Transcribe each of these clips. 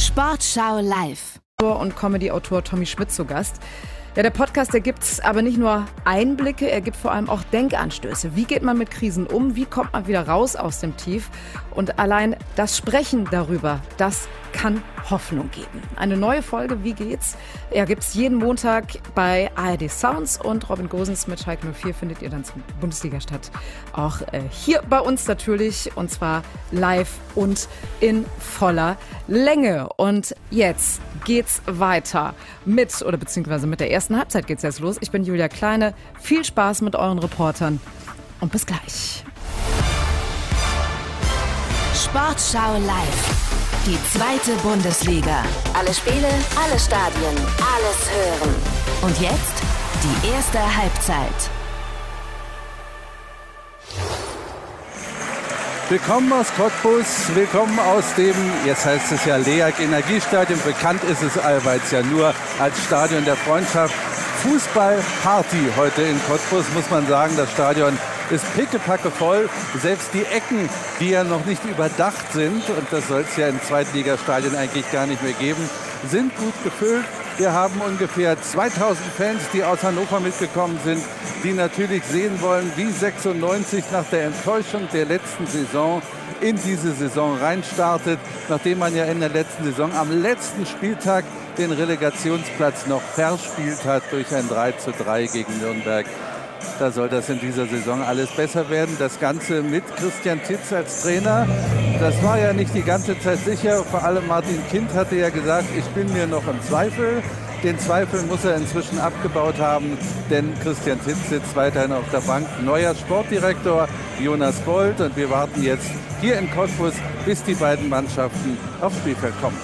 Sportschau live. Und Comedy-Autor Tommy Schmidt zu Gast. Ja, der Podcast, der gibt aber nicht nur Einblicke, er gibt vor allem auch Denkanstöße. Wie geht man mit Krisen um? Wie kommt man wieder raus aus dem Tief? Und allein das Sprechen darüber, das kann Hoffnung geben. Eine neue Folge Wie geht's? Ja, gibt's jeden Montag bei ARD Sounds und Robin Gosens mit Schalke 04 findet ihr dann zum Bundesliga-Start auch hier bei uns natürlich und zwar live und in voller Länge. Und jetzt geht's weiter beziehungsweise mit der ersten Halbzeit geht's jetzt los. Ich bin Julia Kleine. Viel Spaß mit euren Reportern und bis gleich. Sportschau live. Die zweite Bundesliga. Alle Spiele, alle Stadien, alles hören. Und jetzt die erste Halbzeit. Willkommen aus Cottbus, willkommen aus dem, jetzt heißt es ja LEAG Energiestadion, bekannt ist es allseits ja nur als Stadion der Freundschaft. Fußballparty heute in Cottbus, muss man sagen, das Stadion ist pickepacke voll. Selbst die Ecken, die ja noch nicht überdacht sind, und das soll es ja in Zweitligastadien eigentlich gar nicht mehr geben, sind gut gefüllt. Wir haben ungefähr 2000 Fans, die aus Hannover mitgekommen sind, die natürlich sehen wollen, wie 96 nach der Enttäuschung der letzten Saison in diese Saison reinstartet, nachdem man ja in der letzten Saison am letzten Spieltag den Relegationsplatz noch verspielt hat durch ein 3:3 gegen Nürnberg. Da soll das in dieser Saison alles besser werden. Das Ganze mit Christian Titz als Trainer. Das war ja nicht die ganze Zeit sicher. Vor allem Martin Kind hatte ja gesagt, ich bin mir noch im Zweifel. Den Zweifel muss er inzwischen abgebaut haben, denn Christian Titz sitzt weiterhin auf der Bank. Neuer Sportdirektor Jonas Bold und wir warten jetzt hier in Cottbus, bis die beiden Mannschaften aufs Spielfeld kommen.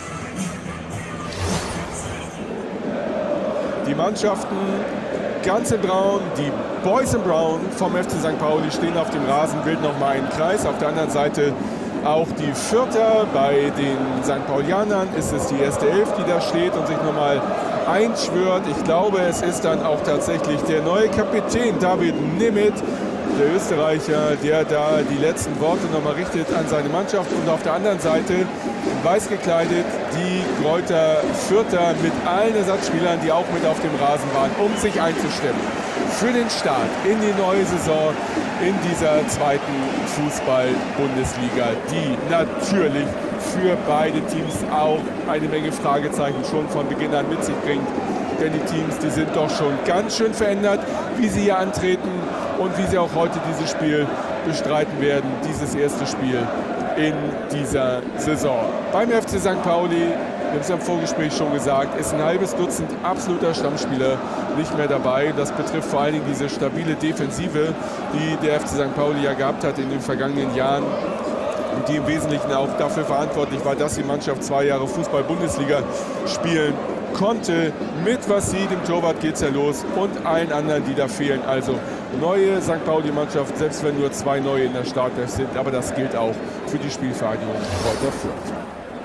Die Mannschaften ganz in Braun, die Boys in Braun vom FC St. Pauli stehen auf dem Rasen, bilden nochmal einen Kreis. Auf der anderen Seite auch die Fürther. Bei den St. Paulianern ist es die erste Elf, die da steht und sich nochmal einschwört. Ich glaube, es ist dann auch tatsächlich der neue Kapitän David Nimit, der Österreicher, der da die letzten Worte nochmal richtet an seine Mannschaft. Und auf der anderen Seite weiß gekleidet die Greuther Fürther mit allen Ersatzspielern, die auch mit auf dem Rasen waren, um sich einzustimmen für den Start in die neue Saison in dieser zweiten Fußball-Bundesliga, die natürlich für beide Teams auch eine Menge Fragezeichen schon von Beginn an mit sich bringt. Denn die Teams, die sind doch schon ganz schön verändert, wie sie hier antreten und wie sie auch heute dieses Spiel bestreiten werden, dieses erste Spiel in dieser Saison. Beim FC St. Pauli, wir haben es im Vorgespräch schon gesagt, ist ein halbes Dutzend absoluter Stammspieler nicht mehr dabei. Das betrifft vor allen Dingen diese stabile Defensive, die der FC St. Pauli ja gehabt hat in den vergangenen Jahren. Und die im Wesentlichen auch dafür verantwortlich war, dass die Mannschaft 2 Jahre Fußball-Bundesliga spielen konnte. Mit Vassi, dem Torwart, geht es ja los und allen anderen, die da fehlen. Also neue St. Pauli-Mannschaft, selbst wenn nur 2 neue in der Startelf sind. Aber das gilt auch für die Spielvereinigung Greuther Fürth.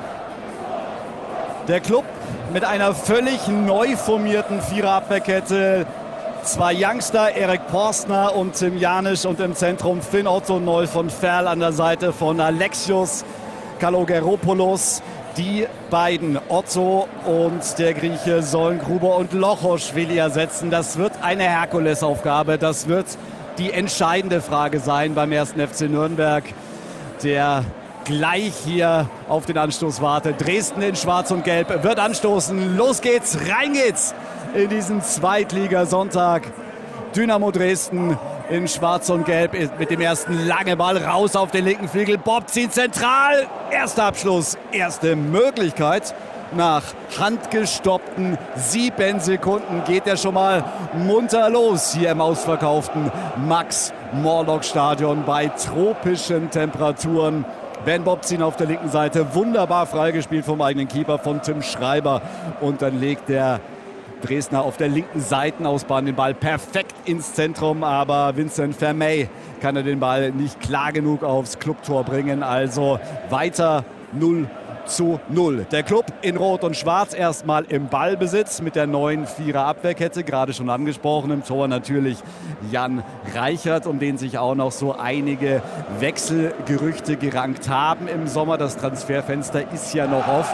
Der Club mit einer völlig neu formierten Viererabwehrkette. 2 Youngster, Erik Porstner und Tim Janisch und im Zentrum Finn Otto Neu von Ferl an der Seite von Alexios Kalogeropoulos. Die beiden, Otto und der Grieche, sollen Gruber und Lochoschwili ersetzen. Das wird eine Herkulesaufgabe. Das wird die entscheidende Frage sein beim 1. FC Nürnberg, der gleich hier auf den Anstoß wartet. Dresden in Schwarz und Gelb wird anstoßen. Los geht's, rein geht's in diesen Zweitligasonntag. Dynamo Dresden in Schwarz und Gelb mit dem ersten langen Ball raus auf den linken Flügel. Bob zieht zentral. Erster Abschluss, erste Möglichkeit. Nach handgestoppten 7 Sekunden geht er schon mal munter los hier im ausverkauften Max-Morlock-Stadion bei tropischen Temperaturen. Ben Bobzin auf der linken Seite, wunderbar freigespielt vom eigenen Keeper von Tim Schreiber. Und dann legt der Dresdner auf der linken Seitenausbahn den Ball perfekt ins Zentrum, aber Vincent Vermey kann er den Ball nicht klar genug aufs Clubtor bringen. Also weiter 0:0. Der Club in Rot und Schwarz erstmal im Ballbesitz mit der neuen Vierer-Abwehrkette, gerade schon angesprochen. Im Tor natürlich Jan Reichert, um den sich auch noch so einige Wechselgerüchte gerankt haben im Sommer. Das Transferfenster ist ja noch offen.